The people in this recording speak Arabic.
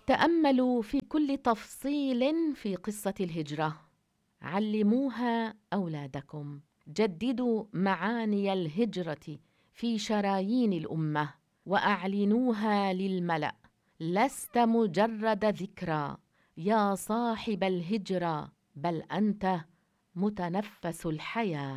تأملوا في كل تفصيل في قصة الهجرة، علموها أولادكم، جددوا معاني الهجرة في شرايين الأمة وأعلنوها للملأ. لست مجرد ذكرى يا صاحب الهجرة، بل أنت متنفس الحياة.